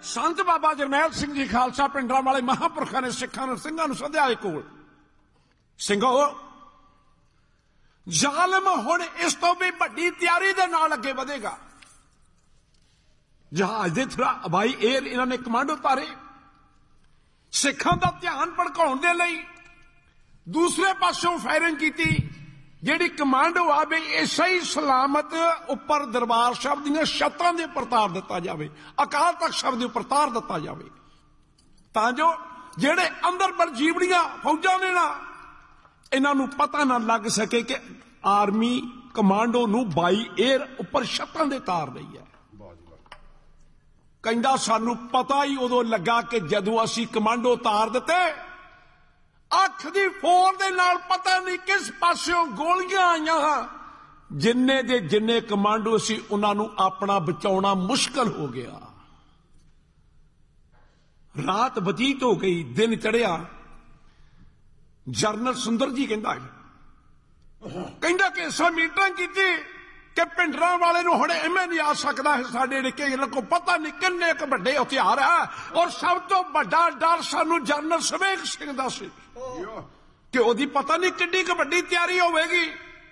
संत बाबा जरनैल सिंह जी खालसा पिंडरां वाले महापुरखों ने सिंघां नूं सद्या कोल, ਸਿੰਘੋ ਜ਼ਾਲਮ ਹੁਣ ਇਸ ਤੋਂ ਵੀ ਵੱਡੀ ਤਿਆਰੀ ਦੇ ਨਾਲ ਅੱਗੇ ਵਧੇਗਾ। ਜਹਾਜ਼ ਦੇ ਥਰਾ ਹਵਾਈ ਏਅਰ ਇਹਨਾਂ ਨੇ ਕਮਾਂਡੋ ਉਤਾਰੇ ਸਿੱਖਾਂ ਦਾ ਧਿਆਨ ਭੜਕਾਉਣ ਦੇ ਲਈ। ਦੂਸਰੇ ਪਾਸੋਂ ਫਾਇਰਿੰਗ ਕੀਤੀ ਜਿਹੜੀ ਕਮਾਂਡੋ ਆ ਵੀ ਇਹ ਸਹੀ ਸਲਾਮਤ ਉੱਪਰ ਦਰਬਾਰ ਸਾਹਿਬ ਦੀਆਂ ਛੱਤਾਂ ਦੇ ਉੱਪਰ ਤਾਰ ਦਿੱਤਾ ਜਾਵੇ, ਅਕਾਲ ਤਖਤ ਸਾਹਿਬ ਦੇ ਉੱਪਰ ਤਾਰ ਦਿੱਤਾ ਜਾਵੇ, ਤਾਂ ਜੋ ਜਿਹੜੇ ਅੰਦਰ ਬਰਜੀਵੜੀਆਂ ਫੌਜਾਂ ਨੇ ਨਾ ਇਹਨਾਂ ਨੂੰ ਪਤਾ ਨਾ ਲੱਗ ਸਕੇ ਕਿ ਆਰਮੀ ਕਮਾਂਡੋ ਨੂੰ ਬਾਈ ਏਅਰ ਉੱਪਰ ਛੱਤਾਂ ਦੇ ਤਾਰ ਰਹੀ ਹੈ। ਕਹਿੰਦਾ ਸਾਨੂੰ ਪਤਾ ਹੀ ਉਦੋਂ ਲੱਗਾ ਕਿ ਜਦੋਂ ਅਸੀਂ ਕਮਾਂਡੋ ਤਾਰ ਦਿੱਤੇ, ਅੱਖ ਦੀ ਫੋਰ ਦੇ ਨਾਲ ਪਤਾ ਨਹੀਂ ਕਿਸ ਪਾਸਿਓਂ ਗੋਲੀਆਂ ਆਈਆਂ, ਜਿੰਨੇ ਦੇ ਜਿੰਨੇ ਕਮਾਂਡੋ ਸੀ ਉਹਨਾਂ ਨੂੰ ਆਪਣਾ ਬਚਾਉਣਾ ਮੁਸ਼ਕਲ ਹੋ ਗਿਆ। ਰਾਤ ਬਤੀਤ ਹੋ ਗਈ, ਦਿਨ ਚੜਿਆ। ਜਰਨਲ ਸੁੰਦਰ ਜੀ ਕਹਿੰਦਾ ਕਿ ਅਸਾਂ ਮੀਟਿੰਗ ਕੀਤੀ ਕਿ ਪਿੰਡਰਾਂ ਵਾਲੇ ਨੂੰ ਹੁਣ ਐਵੇਂ ਨਹੀਂ ਆ ਸਕਦਾ ਹੈ, ਸਾਡੇ ਇਲਾਕੇ ਇਹਨਾਂ ਕੋਲ ਪਤਾ ਨਹੀਂ ਕਿੰਨੇ ਕੁ ਵੱਡੇ ਹਥਿਆਰ ਆ, ਔਰ ਸਭ ਤੋਂ ਵੱਡਾ ਡਰ ਸਾਨੂੰ ਜਰਨਲ ਸਵੇਗ ਸਿੰਘ ਦਾ ਸੀ ਕਿ ਉਹਦੀ ਪਤਾ ਨਹੀਂ ਕਿੰਨੀ ਕੁ ਵੱਡੀ ਤਿਆਰੀ ਹੋਵੇਗੀ।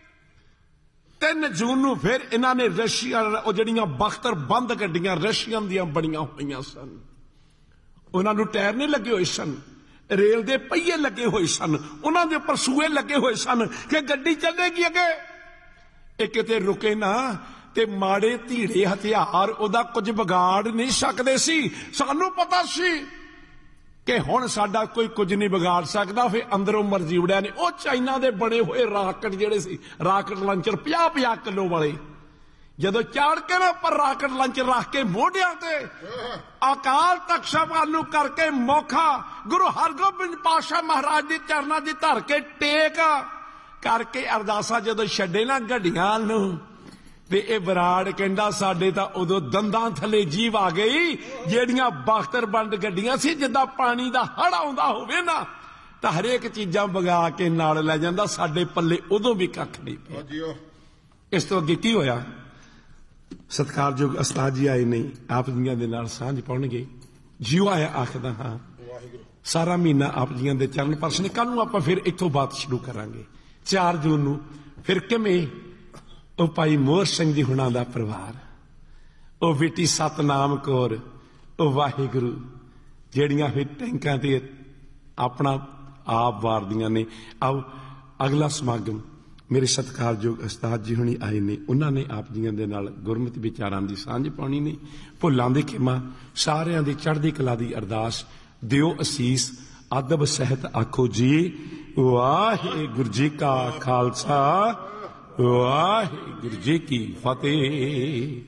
3 ਜੂਨ ਨੂੰ ਫਿਰ ਇਹਨਾਂ ਨੇ ਰਸ਼ੀਆ ਉਹ ਜਿਹੜੀਆਂ ਬਖਤਰ ਬੰਦ ਗੱਡੀਆਂ ਰਸ਼ੀਅਨ ਦੀਆਂ ਬਣੀਆਂ ਹੋਈਆਂ ਸਨ, ਉਹਨਾਂ ਨੂੰ ਟਾਇਰ ਨਹੀਂ ਲੱਗੇ ਹੋਏ ਸਨ, ਰੇਲ ਦੇ ਪਹੀਏ ਲੱਗੇ ਹੋਏ ਸਨ, ਉਹਨਾਂ ਦੇ ਉੱਪਰ ਸੂਏ ਲੱਗੇ ਹੋਏ ਸਨ ਕਿ ਗੱਡੀ ਚੱਲੇਗੀ ਅੱਗੇ। ਇਹ ਕਿਤੇ ਰੁਕੇ ਨਾ ਤੇ ਮਾੜੇ ਧੀੜੇ ਹਥਿਆਰ ਉਹਦਾ ਕੁਝ ਵਿਗਾੜ ਨਹੀਂ ਸਕਦੇ ਸੀ। ਸਾਨੂੰ ਪਤਾ ਸੀ ਕਿ ਹੁਣ ਸਾਡਾ ਕੋਈ ਕੁਝ ਨਹੀਂ ਵਿਗਾੜ ਸਕਦਾ। ਫਿਰ ਅੰਦਰੋਂ ਮਰਜੀਵੜਿਆਂ ਨੇ ਉਹ ਚਾਈਨਾ ਦੇ ਬਣੇ ਹੋਏ ਰਾਕਟ ਜਿਹੜੇ ਸੀ, ਰਾਕਟ ਲਾਂਚਰ 50-50 ਕਿਲੋ ਵਾਲੇ, ਜਦੋਂ ਚਾੜ ਕੇ ਨਾ ਉੱਪਰ ਰਾਕਟ ਲਾਂਚਰ ਰੱਖ ਕੇ ਮੋਢਿਆਂ ਤੇ ਅਕਾਲ ਤਖਤ ਸਾਹਿਬ ਨੂੰ ਕਰਕੇ ਮੌਖਾ ਗੁਰੂ ਹਰਗੋਬਿੰਦ ਪਾਤਸ਼ਾਹ ਮਹਾਰਾਜ ਦੀ ਚਰਨਾਂ ਦੀ ਧਰ ਕੇ ਟੇਕ ਕਰਕੇ ਅਰਦਾਸਾਂ ਜਦੋਂ ਛੱਡੇ ਨਾ ਗੱਡੀਆਂ ਨੂੰ, ਤੇ ਇਹ ਬਰਾੜ ਕਹਿੰਦਾ ਸਾਡੇ ਤਾਂ ਉਦੋਂ ਦੰਦਾਂ ਥੱਲੇ ਜੀਭ ਆ ਗਈ। ਜਿਹੜੀਆਂ ਬਖਤਰ ਬੰਦ ਗੱਡੀਆਂ ਸੀ, ਜਿੱਦਾਂ ਪਾਣੀ ਦਾ ਹੜ ਆਉਂਦਾ ਹੋਵੇ ਨਾ ਤਾਂ ਹਰੇਕ ਚੀਜ਼ਾਂ ਵਗਾ ਕੇ ਨਾਲ ਲੈ ਜਾਂਦਾ, ਸਾਡੇ ਪੱਲੇ ਉਦੋਂ ਵੀ ਕੱਖ ਨਹੀਂ ਪਿਆ। ਇਸ ਤੋਂ ਅੱਗੇ ਕੀ ਹੋਇਆ? ਸਤਿਕਾਰਯੋਗ ਉਸਤਾਦ ਜੀ ਆਏ ਨਹੀਂ, ਆਪ ਜੀਆਂ ਦੇ ਨਾਲ ਸਾਂਝ ਪਾਉਣਗੇ। ਜਿਉ ਆਇਆ ਆਖਦਾ ਹਾਂ, ਸਾਰਾ ਮਹੀਨਾ ਆਪ ਜੀਆਂ ਦੇ ਚਰਨ ਪਰਸ ਨੇ। ਕੱਲ ਨੂੰ ਆਪਾਂ ਫਿਰ ਇੱਥੋਂ ਬਾਤ ਸ਼ੁਰੂ ਕਰਾਂਗੇ 4 ਜੂਨ ਨੂੰ। ਫਿਰ ਕਿਵੇਂ ਉਹ ਭਾਈ ਮੋਹਰ ਸਿੰਘ ਜੀ ਹੁਣਾਂ ਦਾ ਪਰਿਵਾਰ, ਉਹ ਬੇਟੀ ਸਤਨਾਮ ਕੌਰ, ਉਹ ਵਾਹਿਗੁਰੂ, ਜਿਹੜੀਆਂ ਫਿਰ ਟੈਂਕਾਂ ਤੇ ਆਪਣਾ ਆਪ ਵਾਰਦੀਆਂ ਨੇ। ਆਓ ਅਗਲਾ ਸਮਾਗਮ ਮੇਰੇ ਸਤਿਕਾਰਯੋਗ ਉਸਤਾਦ ਜੀ ਹੁਣੀ ਆਏ ਨੇ, ਉਹਨਾਂ ਨੇ ਆਪ ਜੀਆਂ ਦੇ ਨਾਲ ਗੁਰਮਤਿ ਵਿਚਾਰਾਂ ਦੀ ਸਾਂਝ ਪਾਉਣੀ ਨੇ। ਭੁੱਲਾਂ ਦੀ ਖਿਮਾ, ਸਾਰਿਆਂ ਦੀ ਚੜ੍ਹਦੀ ਕਲਾ ਦੀ ਅਰਦਾਸ, ਦਿਓ ਅਸੀਸ, ਅਦਬ ਸਹਿਤ ਆਖੋ ਜੀ ਵਾਹਿਗੁਰੂ ਜੀ ਕਾ ਖਾਲਸਾ, ਵਾਹਿਗੁਰੂ ਜੀ ਕੀ ਫਤਿਹ।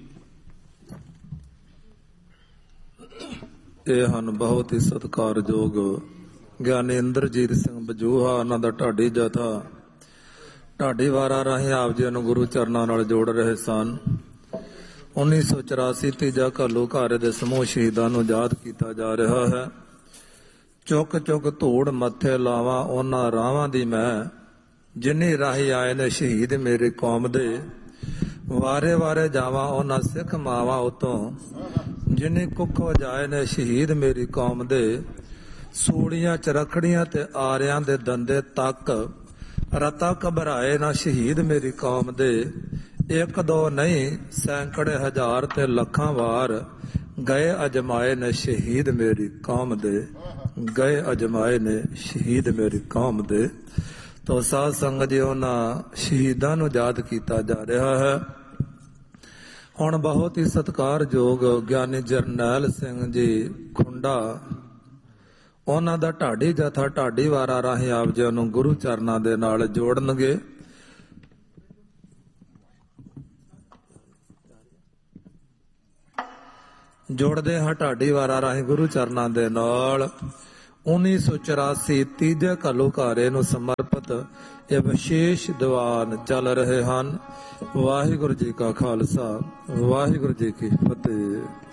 ਇਹ ਹਨ ਬਹੁਤ ਹੀ ਸਤਿਕਾਰਯੋਗ ਗਿਆਨੀ ਇੰਦਰਜੀਤ ਸਿੰਘ ਬਜੂਹਾ, ਉਹਨਾਂ ਦਾ ਢਾਡੀ ਜਥਾ ਢਾਡੀ ਵਾਰਾਂ ਰਾਹੀਂ ਆਪ ਜੀ ਨੂੰ ਗੁਰੂ ਚਰਨਾਂ ਨਾਲ ਜੋੜ ਰਹੇ ਸਨ। 1984 ਤੀਜਾ ਘੱਲੂ ਘਾਰੇ ਦੇ ਸਮੂਹ ਸ਼ਹੀਦਾਂ ਨੂੰ ਯਾਦ ਕੀਤਾ ਜਾ ਰਿਹਾ ਹੈ। ਚੁੱਕ ਚੁੱਕ ਧੂੜ ਮੱਥੇ ਲਾਵਾਂ ਉਹਨਾਂ ਰਾਵਾਂ ਦੀ ਮੈਂ, ਜਿੰਨੀ ਰਾਹੀਂ ਆਏ ਨੇ ਸ਼ਹੀਦ ਮੇਰੀ ਕੌਮ ਦੇ। ਵਾਰੇ ਵਾਰੇ ਜਾਵਾਂ ਉਹਨਾਂ ਸਿੱਖ ਮਾਵਾਂ ਉਤੋਂ, ਜਿੰਨੀ ਕੁੱਖ ਵਜਾਏ ਨੇ ਸ਼ਹੀਦ ਮੇਰੀ ਕੌਮ ਦੇ। ਸੂੜੀਆਂ ਚਰਖੜੀਆਂ ਤੇ ਆਰਿਆਂ ਦੇ ਦੰਦੇ ਤੱਕ, ਰਤਾ ਘਬਰਾਏ ਨਾ ਸ਼ਹੀਦ ਮੇਰੀ ਕੌਮ ਦੇ। 1-2 ਨਹੀਂ ਸੈਂਕੜੇ ਹਜ਼ਾਰ ਤੇ ਲੱਖਾਂ ਵਾਰ, ਗਏ ਅਜਮਾਏ ਨੇ ਸ਼ਹੀਦ ਮੇਰੀ ਕੌਮ ਦੇ, ਗਏ ਅਜਮਾਏ ਨੇ ਸ਼ਹੀਦ ਮੇਰੀ ਕੌਮ ਦੇ। ਤੋ ਸਾਧ ਸੰਗਤ ਜੀ, ਉਹਨਾਂ ਸ਼ਹੀਦਾਂ ਨੂੰ ਯਾਦ ਕੀਤਾ ਜਾ ਰਿਹਾ ਹੈ। ਹੁਣ ਬਹੁਤ ਹੀ ਸਤਿਕਾਰਯੋਗ ਗਿਆਨੀ ਜਰਨੈਲ ਸਿੰਘ ਜੀ ਖੁੰਡਾ, ਉਹਨਾਂ ਦਾ ਢਾਡੀ ਜਥਾ ਢਾਡੀ ਵਾਰਾਂ ਰਾਹੀਂ ਆਪ ਜੀ ਨੂੰ ਗੁਰੂ ਚਰਨਾਂ ਦੇ ਨਾਲ ਜੋੜਨਗੇ। ਜੋੜਦੇ ਹਾਂ ਢਾਡੀ ਵਾਰਾਂ ਰਾਹੀਂ ਗੁਰੂ ਚਰਨਾਂ ਦੇ ਨਾਲ। 1984 ਤੀਜੇ ਘੱਲੂ ਘਾਰੇ ਨੂੰ ਸਮਰਪਿਤ ਇਹ ਵਿਸ਼ੇਸ਼ ਦੀਵਾਨ ਚੱਲ ਰਹੇ ਹਨ। ਵਾਹਿਗੁਰੂ ਜੀ ਕਾ ਖਾਲਸਾ, ਵਾਹਿਗੁਰੂ ਜੀ ਕੀ ਫਤਿਹ।